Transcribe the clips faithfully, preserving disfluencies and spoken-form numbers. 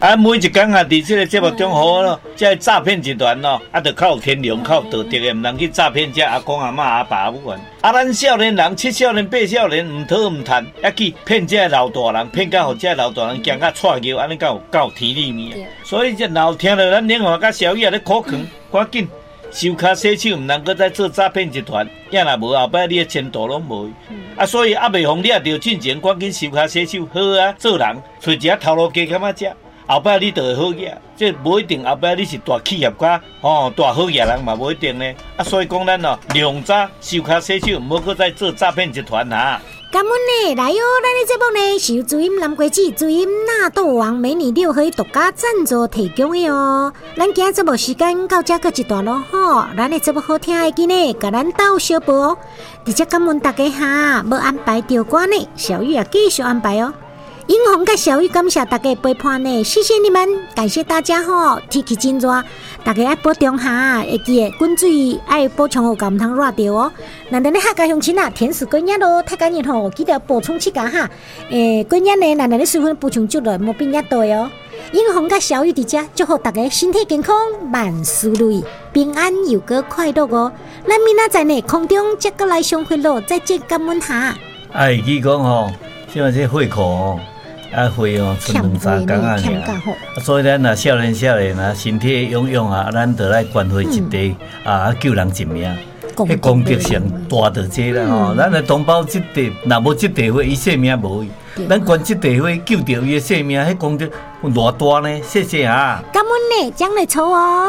啊，每一天啊，伫这个节目中好咯，这诈骗集团咯，啊，就靠天良、靠道德的，唔通去诈骗这阿公阿嬷阿爸阿母。啊，咱少年人、七少年、八少年，唔讨唔贪，还去骗这老大人，骗到互这老大人惊甲踹尿，安尼够够体里面。所以这老听了咱另外甲小雨啊咧苦劝，赶紧收卡洗手，唔能够再做诈骗集团，也若无后摆你的前途拢无。嗯、啊，所以阿未红你也着进前赶紧收卡洗手，好啊，做人找一下头路鸡较仔食。后摆你就会好嘢，这无一定后摆你是大企业家，哦，大好嘢人嘛无一定呢。啊，所以讲咱哦，量早收卡洗手，唔好搁再做诈骗集团哈。 感恩呢，来哟、哦！咱的节目呢是由主音南瓜子、主音纳豆王美女六合独家赞助提供的哦。咱今日节目时间到这个一段咯吼，咱的节目好听的记呢，甲咱斗小报哦。而且感恩大家哈，要安排着歌呢，小玉也继续安排哦。英红跟小玉感谢大家陪伴呢，谢谢你们，感谢大家吼！天气真热，大家要保重下，会记得滚水爱补充好，唔通热掉哦。那咱咧客家乡亲啊，天时滚热咯，太干热吼，记得补充七加哈。诶，滚热呢，那咱咧水分补充足了，莫变热大哦。英红跟小玉伫遮，祝福大家身体健康，万事如意，平安又个快乐哦。咱明仔载呢，空中接过来相会咯，再见，感恩下。 哎，伊讲吼，现在这会口哦。啊，会哦，剩两三工啊，所以咱若少年少年啊，身体勇勇啊，咱得来关怀一地、嗯、啊，救人一命。迄功德上大到这啦吼、嗯，咱的同胞这地，若无这地会，伊性命无去。咱关这地会救着伊的性命，迄功德有偌大呢？谢谢啊！ 感恩呢，奖励抽哦。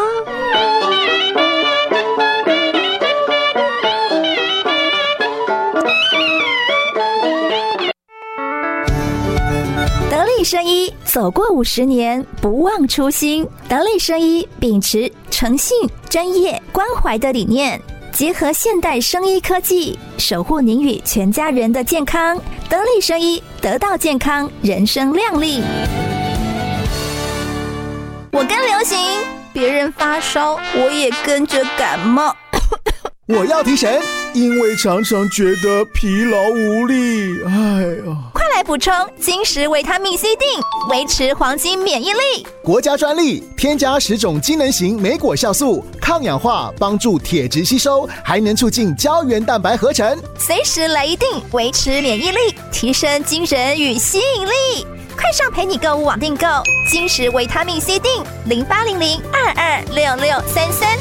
得力生医走过五十年，不忘初心。得力生医秉持诚信、专业、关怀的理念，结合现代生医科技，守护您与全家人的健康。得力生医，得到健康，人生亮丽。我跟流行，别人发烧，我也跟着感冒。 我要提神，因为常常觉得疲劳无力。哎呀！ 快来补充金石维他命 C 锭，维持黄金免疫力。 国家专利，添加十种机能型莓果酵素，抗氧化，帮助铁质吸收，还能促进胶原蛋白合成。 随时来一锭，维持免疫力，提升精神与吸引力。快上陪你购物网订购金石维他命 C 锭，零八零零二二六六三三。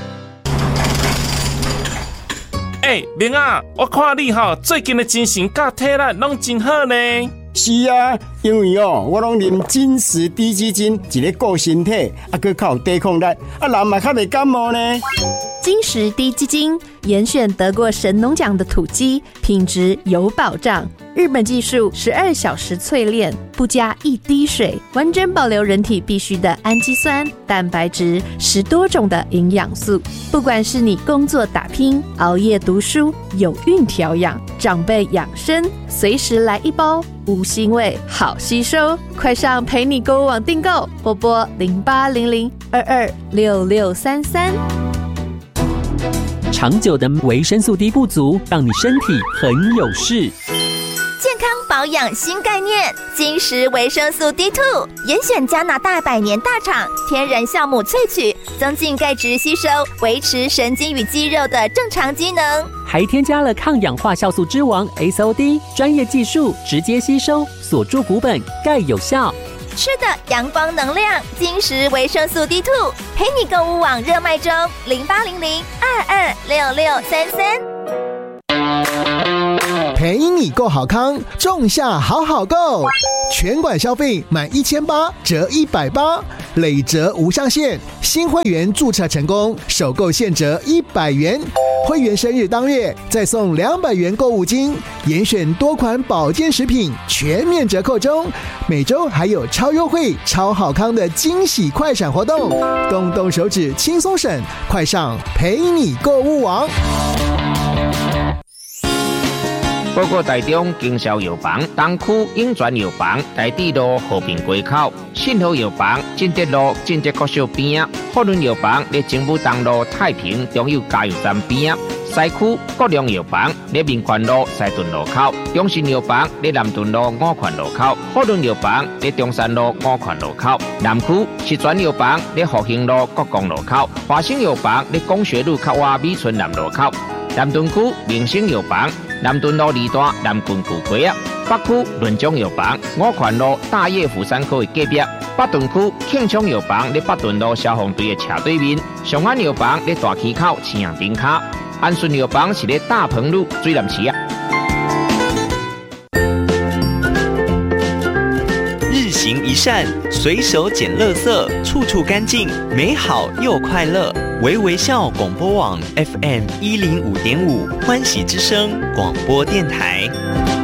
哎、欸，明啊，我看你吼最近的精神甲体力拢真好呢。 是啊，因为哦，我拢啉金石低基金，一个顾身体，啊，佮较有抵抗力，啊，人嘛较袂感冒呢。 金石低基金严选得过神农奖的土鸡，品质有保障。日本技术十二小时淬炼，不加一滴水，完整保留人体必需的氨基酸、蛋白质，十多种的营养素。不管是你工作打拼、熬夜读书、有孕调养、长辈养生，随时来一包，无腥味，好吸收。快上陪你购物网订购，拨拨零八零零二二六六三三。 长久的维生素 D 不足，让你身体很有事。 健康保养新概念，金石维生素 D 二 严选加拿大百年大厂天然酵母萃取，增进钙质吸收，维持神经与肌肉的正常机能， 还添加了抗氧化酵素之王 S O D， 专业技术直接吸收，锁住骨本，钙有效。 吃的阳光能量，金石维生素 D 二 陪你购物网热卖中，零八零零二二六六三三。 陪你购好康，仲夏好好购，全馆消费满一千八折一百八，累折无上限。新会员注册成功，首购现折一百元，会员生日当月再送两百元购物金，严选多款保健食品全面折扣中，每周还有超优惠、超好康的惊喜快闪活动，动动手指轻松省，快上陪你购物网。 报告台中经销药房东区永泉药房台地路和平街口，信和药房进德路进德国小边，福伦药房在政府东路太平中友加油站边， 西区国良药房在民权路西屯路口，中信药房在南屯路五权路口，福伦药房在中山路五权路口，南区石泉药房在复兴路国光路口，华兴药房在工学路靠外美村南路口，南屯区明星药房南屯路二段南郡古街啊，北区润中药房五权路大叶福山科的隔壁。北屯区庆昌药房在北屯路消防队的斜对面，上安药房在大溪口青阳顶卡，安顺药房是在大鹏路水南市啊。 日行一善，随手捡垃圾，处处干净，美好又快乐。微微笑广播网 F M 一零五点五，欢喜之声广播电台。